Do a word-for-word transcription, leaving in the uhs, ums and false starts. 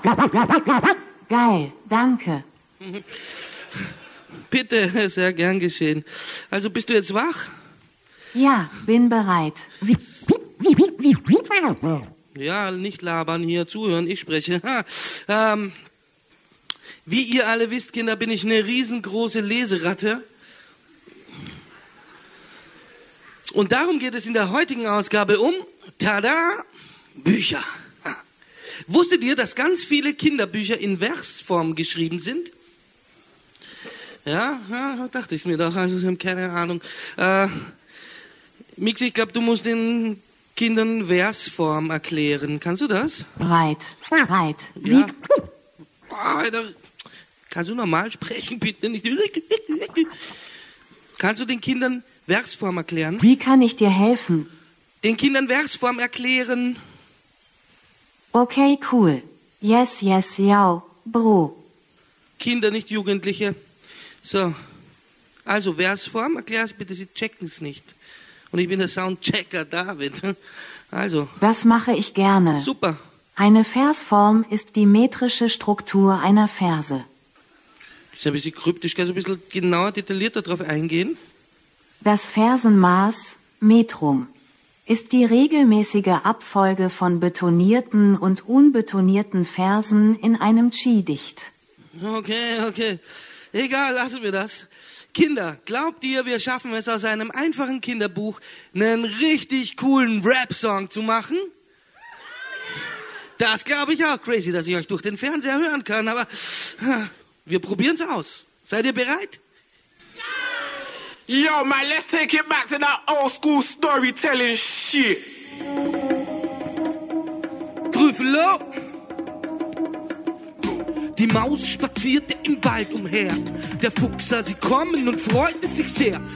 Geil, danke. Bitte, sehr gern geschehen. Also bist du jetzt wach? Ja, bin bereit. Wie, wie, wie, wie, wie. Ja, nicht labern hier, zuhören, ich spreche. Ha, ähm, wie ihr alle wisst, Kinder, bin ich eine riesengroße Leseratte. Und darum geht es in der heutigen Ausgabe um, tada, Bücher. Ha. Wusstet ihr, dass ganz viele Kinderbücher in Versform geschrieben sind? Ja, ja, dachte ich mir doch, also ich habe keine Ahnung. Äh, Mixi, ich glaube, du musst den Kindern Versform erklären. Kannst du das? Bereit, bereit. Wie, Ja. Alter, kannst du normal sprechen, bitte? Nicht. Kannst du den Kindern Versform erklären? wie kann ich dir helfen? Den Kindern Versform erklären. Okay, cool. Yes, yes, ja, Bro. Kinder, nicht Jugendliche. So. Also, Versform, erklär's bitte, sie checken es nicht. Und ich bin der Soundchecker David. Also, Das mache ich gerne. super. Eine Versform ist die metrische Struktur einer Verse. Das ist ein bisschen kryptisch, kannst du ein bisschen genauer, detaillierter darauf eingehen? Das Versenmaß, Metrum, ist die regelmäßige Abfolge von betonierten und unbetonierten Versen in einem Chi-Dicht. Okay, okay. Egal, lassen wir das. Kinder, glaubt ihr, wir schaffen es aus einem einfachen Kinderbuch, einen richtig coolen Rap-Song zu machen? Das glaube ich auch. Crazy, dass ich euch durch den Fernseher hören kann, aber wir probieren es aus. Seid ihr bereit? Yo, man, let's take it back to that old school storytelling shit. Grüffelo! Die Maus spazierte im Wald umher. Der Fuchs sah sie kommen und freute sich sehr.